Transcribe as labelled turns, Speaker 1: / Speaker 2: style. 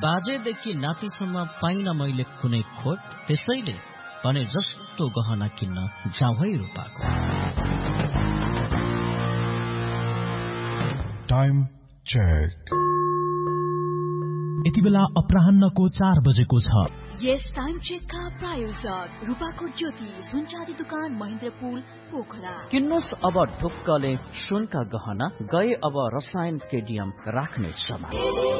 Speaker 1: बाजेदेखि नातिसम्म पाइन मैले कुनै खोट, त्यसैले भने जस्तो गहना किन्न जाउँ है रूपाको।
Speaker 2: Time check.
Speaker 3: यति बेला अपराह्नको 4 बजेको छ।
Speaker 4: यस टाइम चेकका प्रायोजक रूपाको ज्योति सुनचाँदी दुकान महेन्द्रपुल पोखरा।
Speaker 1: किन्नुस् अब ढुक्कले सुनका गहना, गए अब रसायन केडियम राख्ने समय।